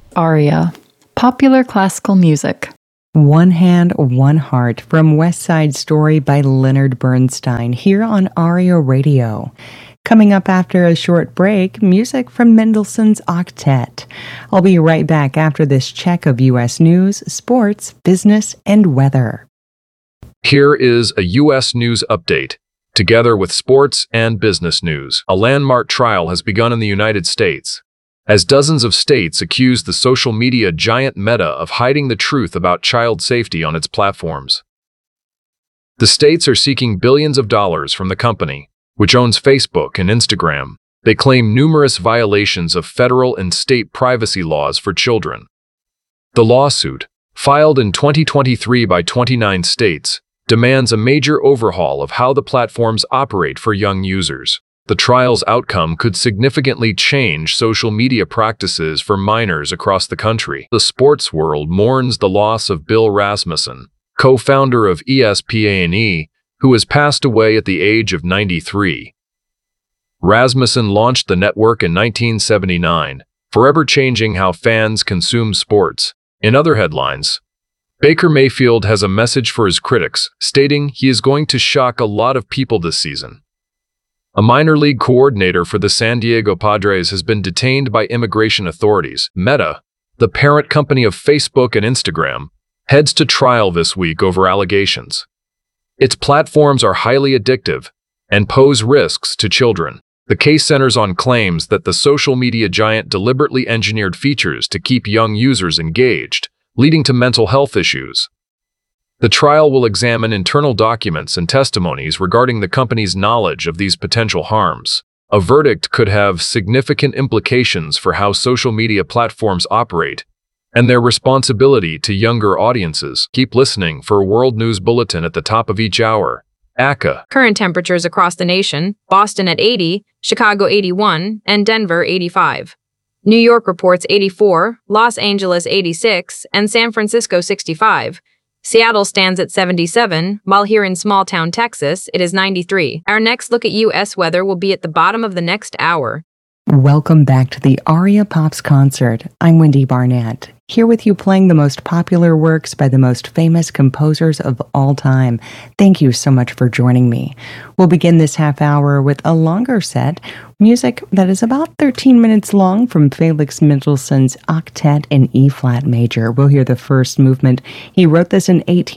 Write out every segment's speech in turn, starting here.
Aria, popular classical music. One Hand, One Heart from West Side Story by Leonard Bernstein here on Aria Radio. Coming up after a short break, music from Mendelssohn's Octet. I'll be right back after this check of U.S. news, sports, business, and weather. Here is a U.S. news update. Together with sports and business news, a landmark trial has begun in the United States, as dozens of states accuse the social media giant Meta of hiding the truth about child safety on its platforms. The states are seeking billions of dollars from the company, which owns Facebook and Instagram. They claim numerous violations of federal and state privacy laws for children. The lawsuit, filed in 2023 by 29 states, demands a major overhaul of how the platforms operate for young users. The trial's outcome could significantly change social media practices for minors across the country. The sports world mourns the loss of Bill Rasmussen, co-founder of ESPN, who has passed away at the age of 93. Rasmussen launched the network in 1979, forever changing how fans consume sports. In other headlines, Baker Mayfield has a message for his critics, stating he is going to shock a lot of people this season. A minor league coordinator for the San Diego Padres has been detained by immigration authorities. Meta, the parent company of Facebook and Instagram, heads to trial this week over allegations. Its platforms are highly addictive and pose risks to children. The case centers on claims that the social media giant deliberately engineered features to keep young users engaged, leading to mental health issues. The trial will examine internal documents and testimonies regarding the company's knowledge of these potential harms. A verdict could have significant implications for how social media platforms operate and their responsibility to younger audiences. Keep listening for a World News Bulletin at the top of each hour. ACA. Current temperatures across the nation: Boston at 80, Chicago 81, and Denver 85. New York reports 84, Los Angeles 86, and San Francisco 65. Seattle stands at 77, while here in small-town Texas, it is 93. Our next look at U.S. weather will be at the bottom of the next hour. Welcome back to the Aria Pops concert. I'm Wendy Barnett, here with you playing the most popular works by the most famous composers of all time. Thank you so much for joining me. We'll begin this half hour with a longer set, music that is about 13 minutes long from Felix Mendelssohn's Octet in E-flat major. We'll hear the first movement. He wrote this in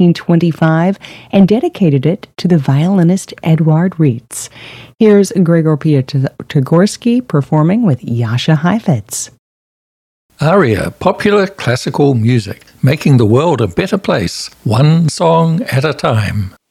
1825 and dedicated it to the violinist Eduard Rietz. Here's Gregor Piatigorsky performing with Jascha Heifetz. Aria, popular classical music, making the world a better place, one song at a time.